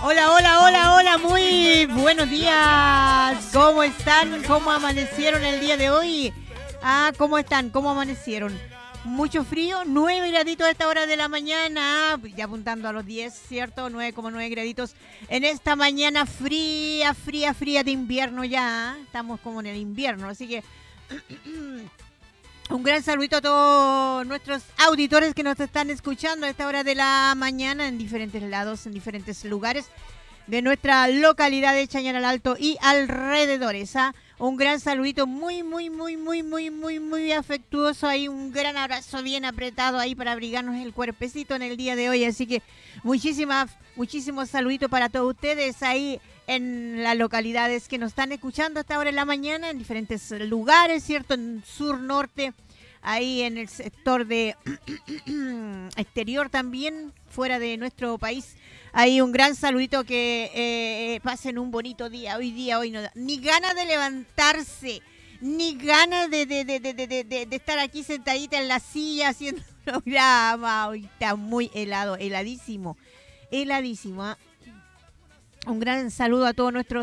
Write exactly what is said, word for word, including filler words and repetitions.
Hola, hola, hola, hola, muy buenos días. ¿Cómo están? ¿Cómo amanecieron el día de hoy? Ah, ¿cómo están? ¿Cómo amanecieron? Mucho frío, nueve graditos a esta hora de la mañana, ya apuntando a los diez, ¿cierto? nueve coma nueve graditos en esta mañana fría, fría, fría de invierno ya. ¿eh? Estamos como en el invierno, así que un gran saludito a todos nuestros auditores que nos están escuchando a esta hora de la mañana en diferentes lados, en diferentes lugares de nuestra localidad de Chañaral Alto y alrededores. ¿ah? Un gran saludito muy, muy, muy, muy, muy, muy, muy afectuoso ahí. Un gran abrazo bien apretado ahí para abrigarnos el cuerpecito en el día de hoy. Así que muchísimas, muchísimos saluditos para todos ustedes ahí en las localidades que nos están escuchando hasta ahora en la mañana, en diferentes lugares, ¿cierto? En sur, norte, ahí en el sector de exterior también, fuera de nuestro país. Ahí un gran saludito, que eh, pasen un bonito día. Hoy día, hoy no da ni ganas de levantarse, ni ganas de, de, de, de, de, de, de estar aquí sentadita en la silla haciendo programa. Hoy está muy helado, heladísimo, heladísimo. ¿eh? Un gran saludo a todos nuestros